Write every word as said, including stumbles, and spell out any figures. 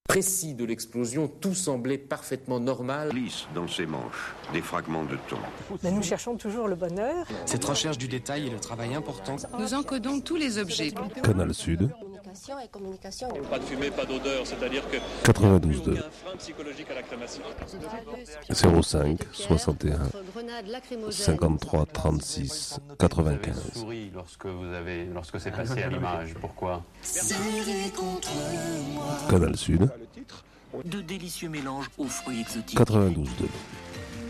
Précis de l'explosion, tout semblait parfaitement normal. Glisse dans ses manches des fragments de thon. Mais nous cherchons toujours le bonheur. Cette recherche du détail est le travail important. Nous encodons tous les objets. Canal Sud. Communication et communication. Pas de fumée, pas d'odeur, c'est-à-dire que quatre-vingt-douze deux. il y a un frein psychologique à la crémation. zéro cinq soixante et un cinquante-trois trente-six quatre-vingt-quinze. Vous avez souri lorsque vous avez lorsque c'est passé à l'image. Pourquoi? Canal Sud. De délicieux mélanges aux fruits exotiques. quatre-vingt-douze deux.